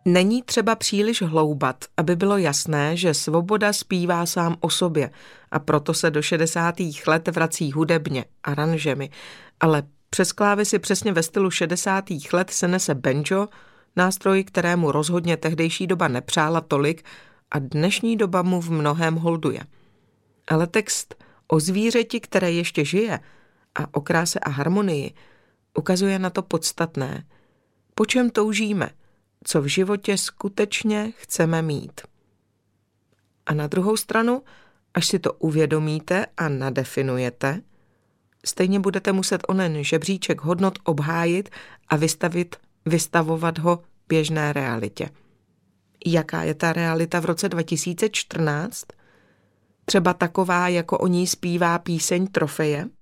Není třeba příliš hloubat, aby bylo jasné, že Svoboda zpívá sám o sobě a proto se do 60. let vrací hudebně, aranžemi, ale přes klávesy přesně ve stylu 60. let se nese banjo, nástroj, kterému rozhodně tehdejší doba nepřála tolik a dnešní doba mu v mnohém holduje. Ale text o zvířeti, které ještě žije, a o kráse a harmonii ukazuje na to podstatné, po čem toužíme, co v životě skutečně chceme mít. A na druhou stranu, až si to uvědomíte a nadefinujete, stejně budete muset onen žebříček hodnot obhájit a vystavovat ho běžné realitě. Jaká je ta realita v roce 2014? Třeba taková, jako o ní zpívá píseň Trofeje?